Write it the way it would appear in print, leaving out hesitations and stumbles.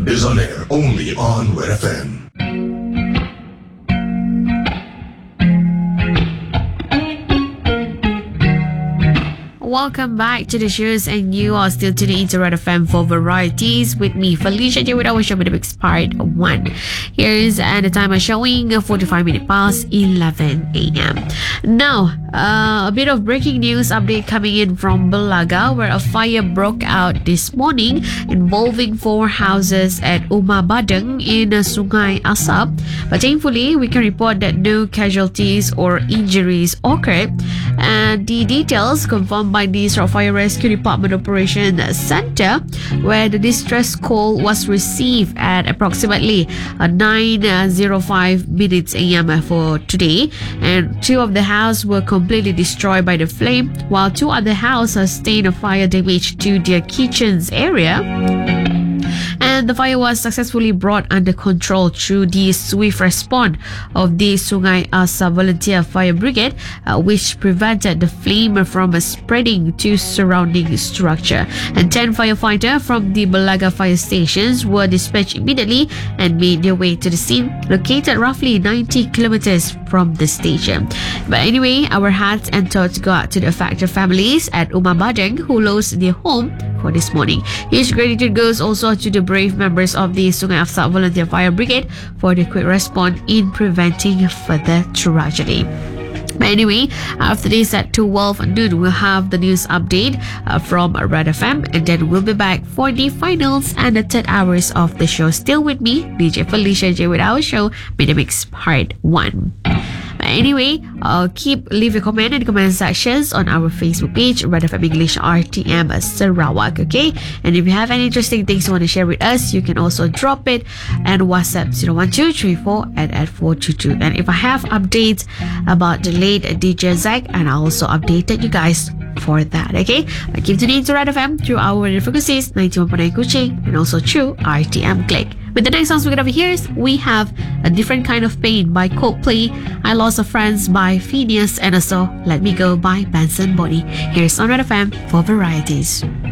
is on air only on Red FM. Welcome back to the shows, and you are still tuning into Red FM for varieties with me, Felicia J, with our show with Mix Part 1. Here's the timer showing 45 minutes past 11 a.m. Now, a bit of breaking news update coming in from Belaga, where a fire broke out this morning involving 4 houses at Uma Badeng in Sungai Asap. But thankfully, we can report that no casualties or injuries occurred. And the details confirmed by the Fire Rescue Department Operation Center, where the distress call was received at approximately 9:05 minutes a.m. for today. And 2 of the houses were completely destroyed by the flame, while 2 other houses sustained a fire damage to their kitchens area. And the fire was successfully brought under control through the swift response of the Sungai Asap Volunteer Fire Brigade, which prevented the flame from spreading to surrounding structure. And 10 firefighters from the Belaga fire stations were dispatched immediately and made their way to the scene, located roughly 90 kilometers from the station. But anyway, our hats and thoughts go out to the affected families at Uma Badeng who lost their home for this morning. Huge gratitude goes also to the brave members of the Sungai Asap Volunteer Fire Brigade for the quick response in preventing further tragedy. But anyway, after this at 12 noon, we'll have the news update from Red FM, and then we'll be back for the finals and the third hours of the show. Still with me, DJ Felicia J, with our show, Mix Part 1. But anyway, leave a comment in the comment sections on our Facebook page, Red FM English RTM Sarawak, okay? And if you have any interesting things you want to share with us, you can also drop it and WhatsApp 01234 at 422. And if I have updates about the late DJ Zack, and I also updated you guys for that, okay? But keep tuning into Red FM through our frequencies 91.9 Kuching and also through RTM Click. With the next songs we're gonna hear, we have A Different Kind of Pain by Coldplay, I Lost a Friend by Phineas, and also Let Me Go by Benson Body. Here's on Red FM for varieties.